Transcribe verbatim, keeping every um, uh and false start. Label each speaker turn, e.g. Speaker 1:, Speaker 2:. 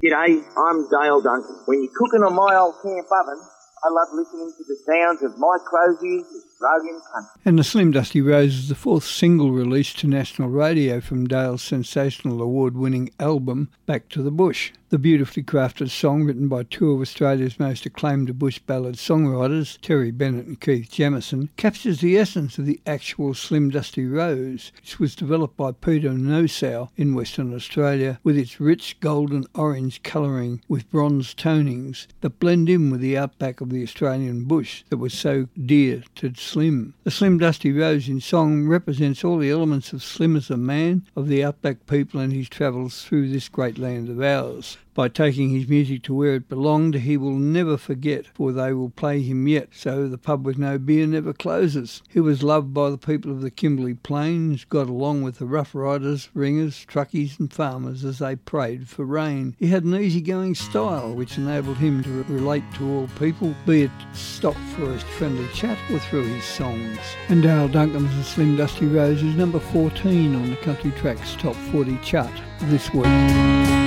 Speaker 1: G'day, I'm Dale Duncan. When you're cooking on my old camp oven, I love listening to the sounds of my crow's ears Australian country.
Speaker 2: And the Slim Dusty Rose is the fourth single released to national radio from Dale's sensational award-winning album, Back to the Bush. The beautifully crafted song, written by two of Australia's most acclaimed bush ballad songwriters, Terry Bennett and Keith Jamison, captures the essence of the actual Slim Dusty Rose, which was developed by Peter Nosow in Western Australia, with its rich golden orange colouring with bronze tonings that blend in with the outback of the Australian bush that was so dear to Slim. The Slim Dusty Rose in song represents all the elements of Slim as a man, of the outback people and his travels through this great land of ours. By taking his music to where it belonged, he will never forget, for they will play him yet, so the pub with no beer never closes. He was loved by the people of the Kimberley Plains, got along with the Rough Riders, ringers, truckies and farmers as they prayed for rain. He had an easygoing style which enabled him to re- relate to all people, be it stock forest friendly chat or through his songs. And Dale Duncan's The Slim Dusty Rose is number fourteen on the Country Tracks Top forty chart this week.